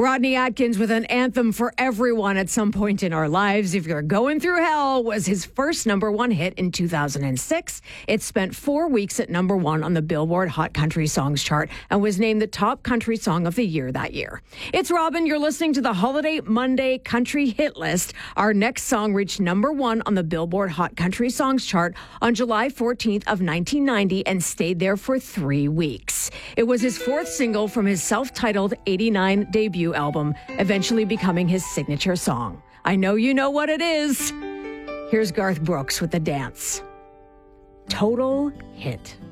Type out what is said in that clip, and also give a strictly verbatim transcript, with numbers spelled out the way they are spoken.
Rodney Atkins with an anthem for everyone at some point in our lives. If You're Going Through Hell was his first number one hit in two thousand six. It spent four weeks at number one on the Billboard Hot Country Songs chart and was named the top country song of the year that year. It's Robin. You're listening to the Holiday Monday Country Hit List. Our next song reached number one on the Billboard Hot Country Songs chart on July fourteenth of nineteen ninety and stayed there for three weeks. It was his fourth single from his self-titled eighty-nine debut album, eventually becoming his signature song. I know you know what it is. Here's Garth Brooks with The Dance. Total hit.